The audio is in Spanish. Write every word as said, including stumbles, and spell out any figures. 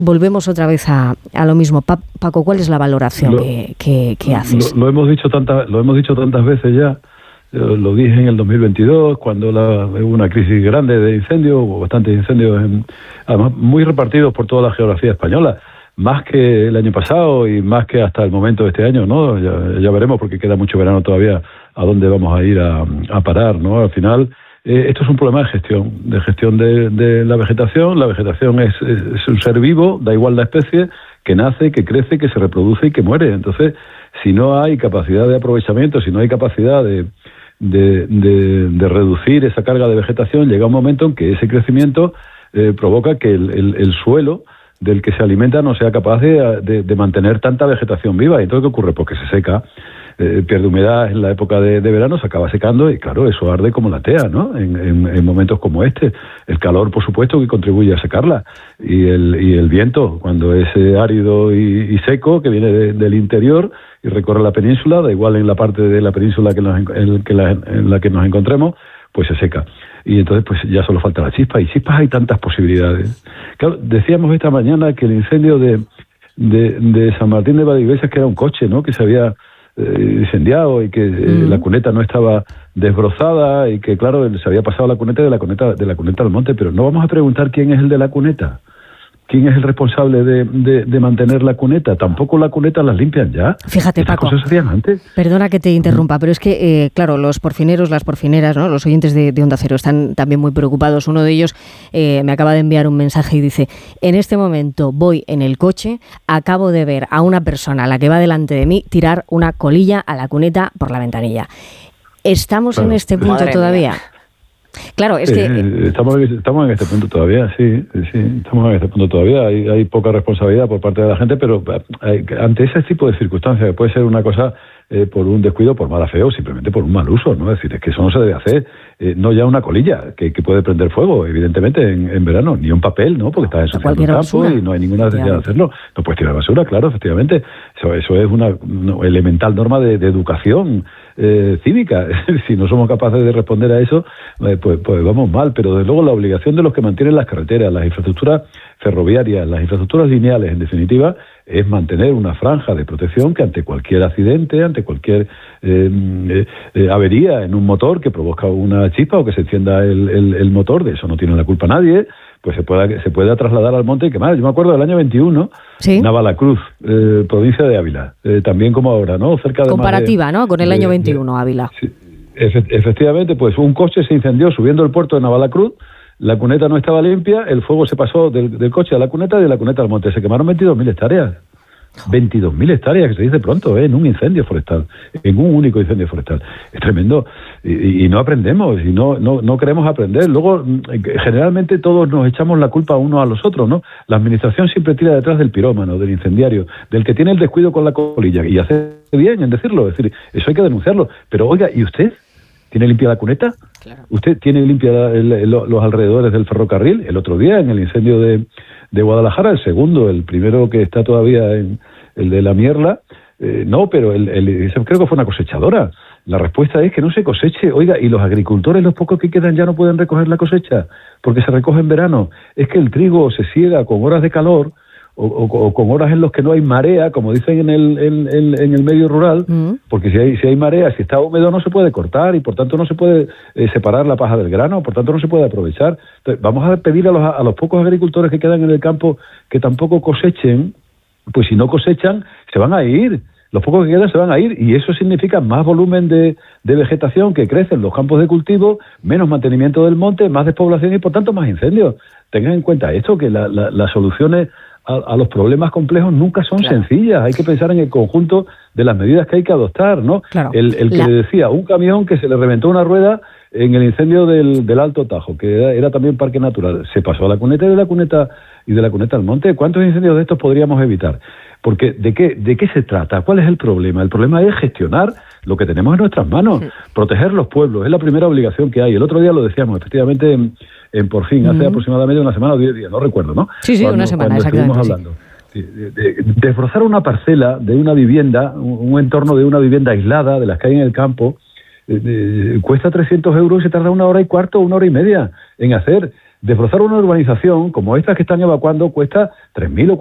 volvemos otra vez a, a lo mismo. Pa, Paco, ¿cuál es la valoración lo, que, que, que haces? Lo, lo, hemos dicho tantas, lo hemos dicho tantas veces ya. Yo lo dije en el dos mil veintidós, cuando la, hubo una crisis grande de incendios, hubo bastantes incendios, en, además muy repartidos por toda la geografía española, más que el año pasado y más que hasta el momento de este año, ¿no? Ya, ya veremos, porque queda mucho verano todavía, a dónde vamos a ir a, a parar, ¿no? Al final, eh, esto es un problema de gestión, de gestión de, de la vegetación. La vegetación es, es, es un ser vivo, da igual la especie, que nace, que crece, que se reproduce y que muere. Entonces, si no hay capacidad de aprovechamiento, si no hay capacidad de De, de, de reducir esa carga de vegetación, llega un momento en que ese crecimiento eh, provoca que el, el, el suelo del que se alimenta no sea capaz de, de, de mantener tanta vegetación viva. ¿Y entonces qué ocurre? Pues que se seca, eh, pierde humedad en la época de, de verano, se acaba secando y claro, eso arde como la tea, ¿no? En, en, en momentos como este. El calor, por supuesto, que contribuye a secarla. Y el, y el viento, cuando es eh, árido y, y seco, que viene de, del interior y recorre la península, da igual en la parte de la península que, nos, en, que la, en la que nos encontremos, pues se seca. Y entonces pues ya solo falta la chispa, y chispas hay tantas posibilidades. Claro, decíamos esta mañana que el incendio de, de, de San Martín de Valdivieses, que era un coche, ¿no?, que se había eh, incendiado y que eh, mm. la cuneta no estaba desbrozada y que, claro, se había pasado la cuneta de la cuneta, de la cuneta al monte, pero no vamos a preguntar quién es el de la cuneta. ¿Quién es el responsable de, de, de mantener la cuneta? Tampoco la cuneta las limpian ya. Fíjate, Paco, cosas se hacían antes. Perdona que te interrumpa, pero es que, eh, claro, los porcineros, las porcineras, ¿no?, los oyentes de, de Onda Cero están también muy preocupados. Uno de ellos eh, me acaba de enviar un mensaje y dice: en este momento voy en el coche, acabo de ver a una persona, la que va delante de mí, tirar una colilla a la cuneta por la ventanilla. ¿Estamos claro. en este punto Madre todavía? Mía. Claro, es que... Eh, estamos, estamos en este punto todavía, sí, sí, estamos en este punto todavía. Hay, hay poca responsabilidad por parte de la gente, pero hay, ante ese tipo de circunstancias, que puede ser una cosa eh, por un descuido, por mala fe o simplemente por un mal uso, ¿no? Es decir, es que eso no se debe hacer. Eh, no ya una colilla que, que puede prender fuego, evidentemente, en, en verano, ni un papel, ¿no? Porque está ensuciando el campo basura. Y no hay ninguna necesidad de hacerlo. No puedes tirar basura, claro, efectivamente. Eso, eso es una, una elemental norma de, de educación eh, cívica. Si no somos capaces de responder a eso, eh, pues, pues vamos mal. Pero desde luego la obligación de los que mantienen las carreteras, las infraestructuras ferroviarias, las infraestructuras lineales, en definitiva, es mantener una franja de protección que ante cualquier accidente, ante cualquier eh, eh, avería en un motor que provoca una chispa o que se encienda el, el, el motor, de eso no tiene la culpa nadie, pues se pueda, se pueda trasladar al monte y quemar. Yo me acuerdo del año veintiuno, ¿sí? Navalacruz, eh, provincia de Ávila, eh, también como ahora, ¿no? Cerca de comparativa, de, ¿no? Con el de, año veintiuno, de, Ávila. Sí, efectivamente, pues un coche se incendió subiendo el puerto de Navalacruz. La cuneta no estaba limpia, el fuego se pasó del, del coche a la cuneta y de la cuneta al monte. Se quemaron veintidós mil hectáreas. veintidós mil hectáreas, que se dice pronto, ¿eh? En un incendio forestal, en un único incendio forestal. Es tremendo. Y, y no aprendemos, y no, no, no queremos aprender. Luego, generalmente todos nos echamos la culpa unos a los otros, ¿no? La administración siempre tira detrás del pirómano, del incendiario, del que tiene el descuido con la colilla. Y hace bien en decirlo, es decir, eso hay que denunciarlo. Pero oiga, ¿y usted? ¿Tiene limpia la cuneta? Claro. ¿Usted tiene limpia el, el, los alrededores del ferrocarril? El otro día, en el incendio de, de Guadalajara, el segundo, el primero que está todavía en el de la Mierla, eh, no, pero el, el, creo que fue una cosechadora. La respuesta es que no se coseche. Oiga, y los agricultores, los pocos que quedan, ya no pueden recoger la cosecha, porque se recoge en verano. Es que el trigo se siega con horas de calor, O, o, o con horas en los que no hay marea, como dicen en el, en, en, en el medio rural, mm. porque si hay, si hay marea, si está húmedo no se puede cortar y por tanto no se puede eh, separar la paja del grano, por tanto no se puede aprovechar. Entonces, vamos a pedir a los, a los pocos agricultores que quedan en el campo que tampoco cosechen, pues si no cosechan, se van a ir. Los pocos que quedan se van a ir y eso significa más volumen de, de vegetación que crece en los campos de cultivo, menos mantenimiento del monte, más despoblación y por tanto más incendios. Tengan en cuenta esto, que la, la, las soluciones a, a los problemas complejos nunca son claro. sencillas. Hay que pensar en el conjunto de las medidas que hay que adoptar, ¿no? Claro. El, el que la... le decía, un camión que se le reventó una rueda en el incendio del, del Alto Tajo, que era, era también parque natural, se pasó a la cuneta y de la cuneta y de la cuneta al monte. ¿Cuántos incendios de estos podríamos evitar? Porque ¿de qué, de qué se trata? ¿Cuál es el problema? El problema es gestionar lo que tenemos en nuestras manos, sí. proteger los pueblos, es la primera obligación que hay. El otro día lo decíamos, efectivamente, en, en Por Fin, uh-huh. hace aproximadamente una semana o diez días, no recuerdo, ¿no? Sí, sí, cuando, una semana, exactamente. Hablando. Sí. De, de, de, desbrozar una parcela de una vivienda, un, un entorno de una vivienda aislada, de las que hay en el campo, eh, de, cuesta trescientos euros y se tarda una hora y cuarto, una hora y media en hacer. Desbrozar una urbanización como esta que están evacuando cuesta tres mil o